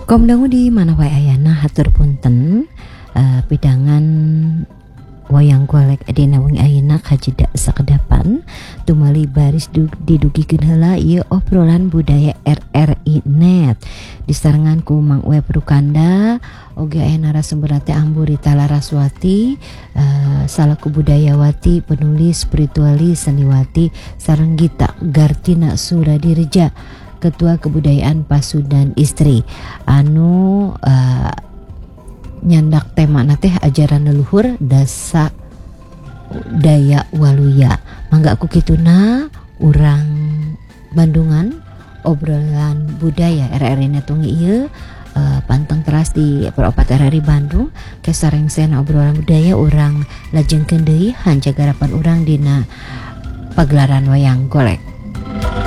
Komdangu di mana wae ayana hatur punten pidangan wayang golek dina wengi ayeuna kajeda sakedapan tumali baris didugikeun heula ieu obrolan budaya RRI Net disarengan ku Mang Uwe Prukanda oge aya narasumber teh Amburita Laraswati salaku budayawati penulis spiritualis seniwati sareng Gita Gartina Suradirja Ketua Kebudayaan Pasundan Istri anu nyandak tema teh ajaran leluhur dasa daya waluya mangga ku kituna urang Bandungan obrolan budaya RRI Netungi ieu panteng teras di Peropat RRI Bandung kesareng sena obrolan budaya urang lajengkeun deui hanca garapan urang dina pagelaran wayang golek.